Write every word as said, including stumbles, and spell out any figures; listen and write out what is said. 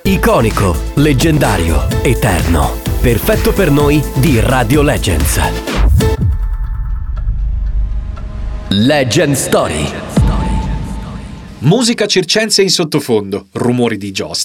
Iconico, leggendario, eterno. Perfetto per noi di Radio Legends. Legend Story. Musica circense in sottofondo, rumori di giostra